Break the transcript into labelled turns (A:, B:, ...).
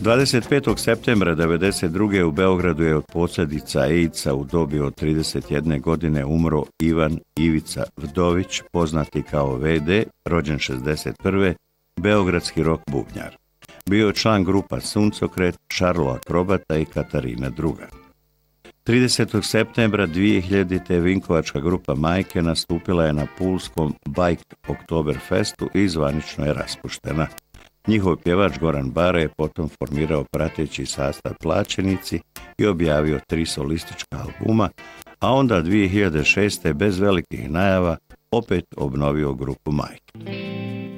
A: 25. septembra 1992. u Beogradu je od posljedica AIDS-a u dobi od 31 godine umro Ivan Ivica Vdović, poznati kao VD, rođen 61. beogradski rock bubnjar. Bio je član grupa Suncokret, Šarlo Akrobata i Katarina II. 30. septembra 2000. vinkovačka grupa Majke nastupila je na pulskom Bike Oktoberfestu i zvanično je raspuštena. Njihov pjevač Goran Bare je potom formirao prateći sastav Plaćenici i objavio 3 solistička albuma, a onda 2006. bez velikih najava opet obnovio grupu Majke.